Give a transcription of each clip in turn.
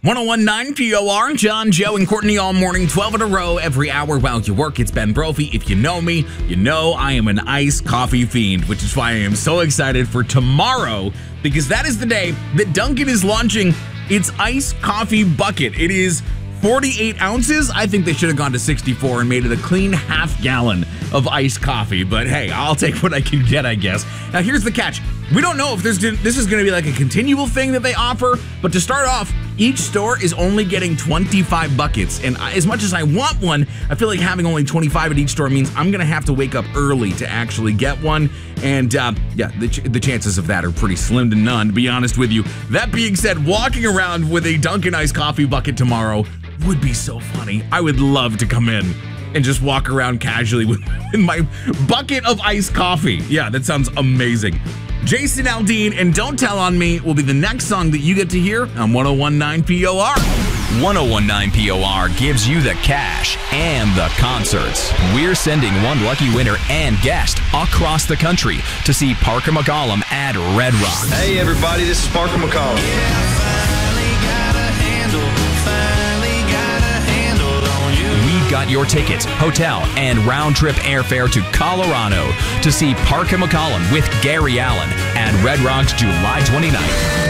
1019 POR, John, Joe, and Courtney all morning, 12 in a row, every hour while you work. It's Ben Brophy. If you know me, you know I am an iced coffee fiend, which is why I am so excited for tomorrow, because that is the day that Dunkin' is launching its iced coffee bucket. It is 48 ounces. I think they should have gone to 64 and made it a clean half gallon of iced coffee. But hey, I'll take what I can get, I guess. Now, here's the catch. We don't know if this is going to be like a continual thing that they offer, but to start off, each store is only getting 25 buckets. And as much as I want one, I feel like having only 25 at each store means I'm going to have to wake up early to actually get one. And the chances of that are pretty slim to none, to be honest with you. That being said, walking around with a Dunkin' iced coffee bucket tomorrow would be so funny. I would love to come in and just walk around casually with my bucket of iced coffee. Yeah, that sounds amazing. Jason Aldean and Don't Tell on Me will be the next song that you get to hear on 1019 POR. 1019 POR gives you the cash and the concerts. We're sending one lucky winner and guest across the country to see Parker McCollum at Red Rocks. Hey everybody, this is Parker McCollum. We've got your tickets, hotel, and round-trip airfare to Colorado to see Parker McCollum with Gary Allan at Red Rocks July 29th.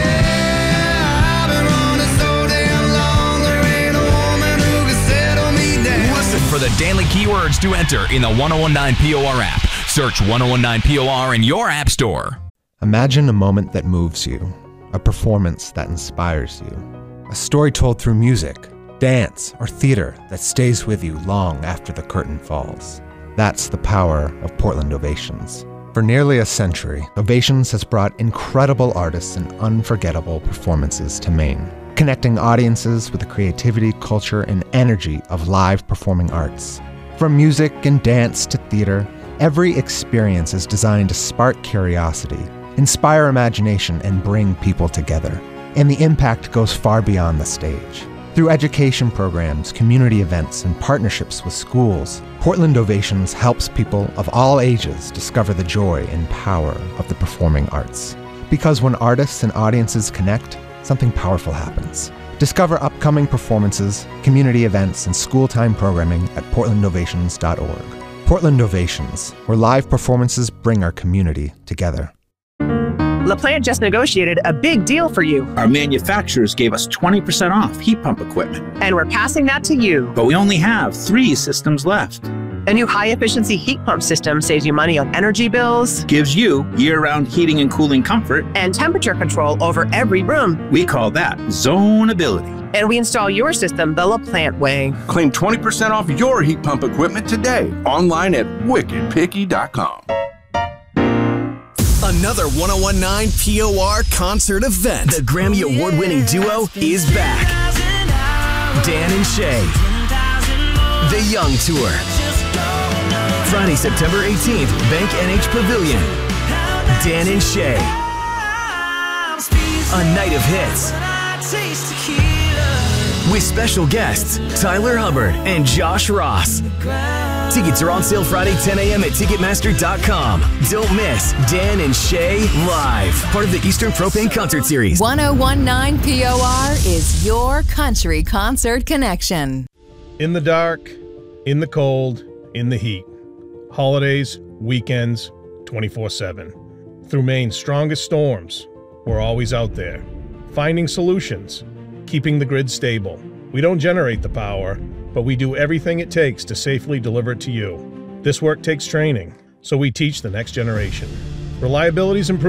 Listen for the daily keywords to enter in the 1019 POR app. Search 1019 POR in your app store. Imagine a moment that moves you, a performance that inspires you, a story told through music, dance, or theater that stays with you long after the curtain falls. That's the power of Portland Ovations. For nearly a century, Ovations has brought incredible artists and unforgettable performances to Maine, connecting audiences with the creativity, culture, and energy of live performing arts. From music and dance to theater, every experience is designed to spark curiosity, inspire imagination, and bring people together. And the impact goes far beyond the stage. Through education programs, community events, and partnerships with schools, Portland Ovations helps people of all ages discover the joy and power of the performing arts. Because when artists and audiences connect, something powerful happens. Discover upcoming performances, community events, and school-time programming at portlandovations.org. Portland Ovations, where live performances bring our community together. LaPlante just negotiated a big deal for you. Our manufacturers gave us 20% off heat pump equipment. And we're passing that to you. But we only have 3 systems left. A new high-efficiency heat pump system saves you money on energy bills, Gives you year-round heating and cooling comfort. and temperature control over every room. We call that zonability. And we install your system the LaPlante way. Claim 20% off your heat pump equipment today. Online at wickedpicky.com. Another 1019 POR concert event. The Grammy Award-winning duo is back. Dan and Shay. The Young Tour. Friday, September 18th, Bank NH Pavilion. Dan and Shay. A night of hits. With special guests, Tyler Hubbard and Josh Ross. Tickets are on sale Friday, 10 a.m. at Ticketmaster.com. Don't miss Dan and Shay live. Part of the Eastern Propane Concert Series. 1019 POR is your country concert connection. In the dark, in the cold, in the heat. Holidays, weekends, 24/7. Through Maine's strongest storms, we're always out there. Finding solutions, keeping the grid stable. We don't generate the power, but we do everything it takes to safely deliver it to you. This work takes training, so we teach the next generation. Reliability's improved.